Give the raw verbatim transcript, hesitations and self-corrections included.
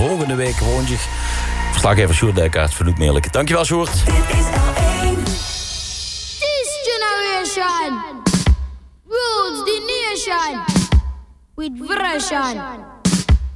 volgende week woensdag. Verslaggever Sjoerd Dijkkaart verdoet meerlijk. Dankjewel, Sjoerd. Dit is L één. This generation rules the nation with version.